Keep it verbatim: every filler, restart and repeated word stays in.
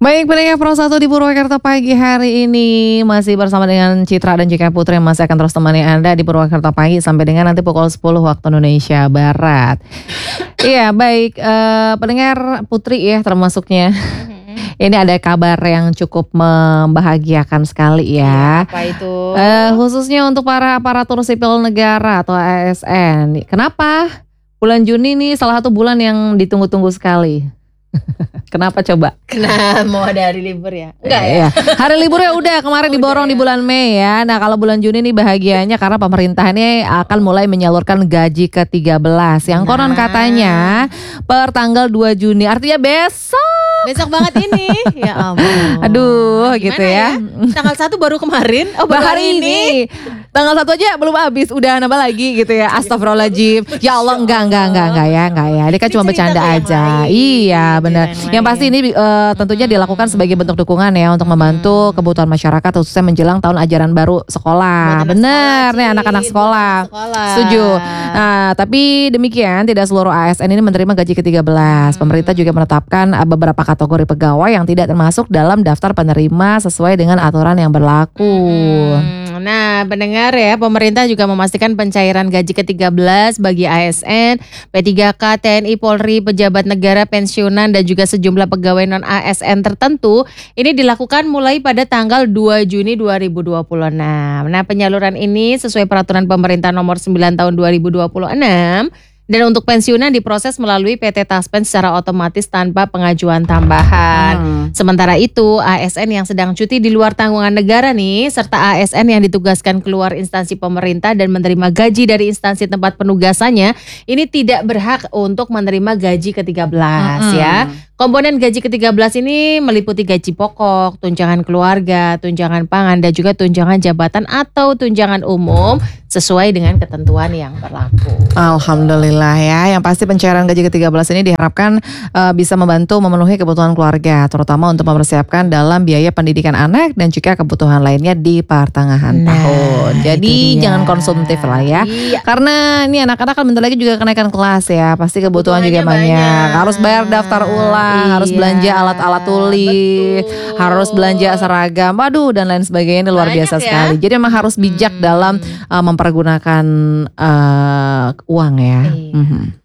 Baik, pendengar Pro satu di Purwakarta pagi hari ini masih bersama dengan Citra dan juga Putri yang masih akan terus temani Anda di Purwakarta pagi sampai dengan nanti pukul sepuluh waktu Indonesia Barat. Iya, baik, uh, pendengar Putri ya termasuknya. Ini ada kabar yang cukup membahagiakan sekali ya. Apa itu? Uh, khususnya untuk para aparatur sipil negara atau A S N. Kenapa? Bulan Juni nih salah satu bulan yang ditunggu-tunggu sekali. Kenapa coba? Kenapa mau ada hari libur ya? Enggak ya? ya. Hari liburnya udah kemarin diborong di bulan Mei ya. Nah kalau bulan Juni nih bahagianya karena pemerintah ini akan mulai menyalurkan gaji ke tiga belas. Yang konon katanya per tanggal dua Juni. Artinya besok. Besok banget ini. Ya ampun. Aduh. Gimana gitu ya. ya? Tanggal satu baru kemarin. Oh baru hari ini. ini. Tanggal satu aja belum habis. Udah nambah lagi gitu ya. Astagfirullahaladzim. Ya Allah enggak enggak enggak enggak ya enggak ya. Ini kan cuma bercanda aja. Iya benar. Yang pasti ini uh, tentunya dilakukan sebagai bentuk dukungan ya untuk membantu kebutuhan masyarakat khususnya menjelang tahun ajaran baru sekolah. Bener nih anak-anak sekolah. sekolah. Setuju. Nah, tapi demikian tidak seluruh A S N ini menerima gaji ke tiga belas. Hmm. Pemerintah juga menetapkan beberapa kategori pegawai yang tidak termasuk dalam daftar penerima sesuai dengan aturan yang berlaku. Hmm. Nah, pendengar ya, pemerintah juga memastikan pencairan gaji ke tiga belas bagi A S N, P tiga K, T N I, Polri, pejabat negara, pensiunan dan juga sejumlah pegawai non A S N tertentu ini dilakukan mulai pada tanggal dua Juni dua ribu dua puluh enam. Nah, penyaluran ini sesuai peraturan pemerintah nomor sembilan tahun dua ribu dua puluh enam. Dan untuk pensiunan diproses melalui P T Taspen secara otomatis tanpa pengajuan tambahan. Hmm. Sementara itu A S N yang sedang cuti di luar tanggungan negara nih, serta A S N yang ditugaskan keluar instansi pemerintah dan menerima gaji dari instansi tempat penugasannya, ini tidak berhak untuk menerima gaji ke tiga belas hmm. ya. Komponen gaji ke tiga belas ini meliputi gaji pokok, tunjangan keluarga, tunjangan pangan, dan juga tunjangan jabatan atau tunjangan umum sesuai dengan ketentuan yang berlaku. Alhamdulillah ya, yang pasti pencairan gaji ke tiga belas ini diharapkan uh, bisa membantu memenuhi kebutuhan keluarga, terutama untuk mempersiapkan dalam biaya pendidikan anak dan juga kebutuhan lainnya di pertengahan nah, tahun. Jadi jangan konsumtif lah ya, iya. Karena ini anak-anak kan bentar lagi juga kenaikan kelas ya, pasti kebutuhan juga banyak. banyak. Harus bayar daftar ulang, iya, harus belanja alat-alat tulis, betul. harus belanja seragam, waduh dan lain sebagainya, ini luar banyak biasa ya? sekali. Jadi memang harus bijak hmm. dalam uh, mempergunakan uh, uang ya. Iya. Mm-hmm.